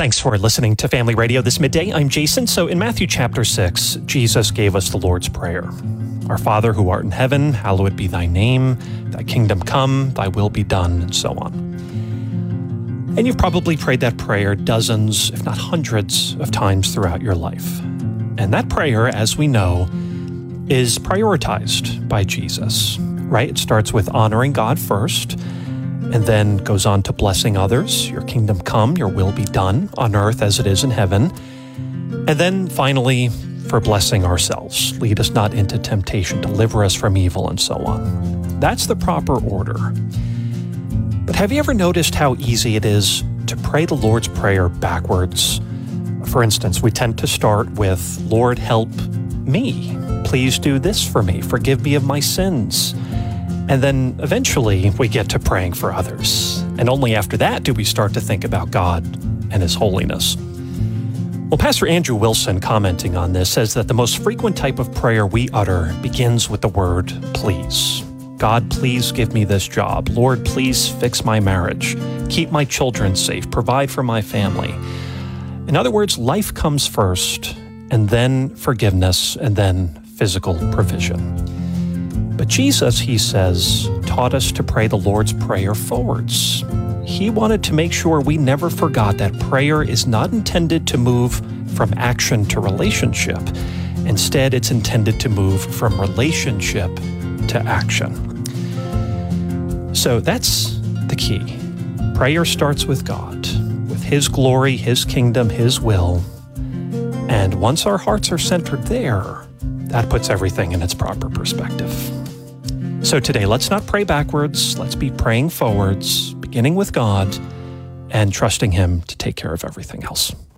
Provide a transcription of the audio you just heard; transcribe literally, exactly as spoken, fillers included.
Thanks for listening to Family Radio this midday. I'm Jason. So in Matthew chapter six, Jesus gave us the Lord's Prayer. Our Father who art in heaven, hallowed be thy name. Thy kingdom come, thy will be done, and so on. And you've probably prayed that prayer dozens, if not hundreds, of times throughout your life. And that prayer, as we know, is prioritized by Jesus, right? It starts with honoring God first, and then goes on to blessing others. Your kingdom come, your will be done on earth as it is in heaven. And then finally, for blessing ourselves. Lead us not into temptation, deliver us from evil, and so on. That's the proper order. But have you ever noticed how easy it is to pray the Lord's Prayer backwards? For instance, we tend to start with, Lord, help me. Please do this for me. Forgive me of my sins. And then eventually we get to praying for others. And only after that do we start to think about God and His holiness. Well, Pastor Andrew Wilson, commenting on this, says that the most frequent type of prayer we utter begins with the word please. God, please give me this job. Lord, please fix my marriage. Keep my children safe. Provide for my family. In other words, life comes first, and then forgiveness, and then physical provision. But Jesus, he says, taught us to pray the Lord's Prayer forwards. He wanted to make sure we never forgot that prayer is not intended to move from action to relationship. Instead, it's intended to move from relationship to action. So that's the key. Prayer starts with God, with His glory, His kingdom, His will. And once our hearts are centered there, that puts everything in its proper perspective. So today, let's not pray backwards. Let's be praying forwards, beginning with God and trusting Him to take care of everything else.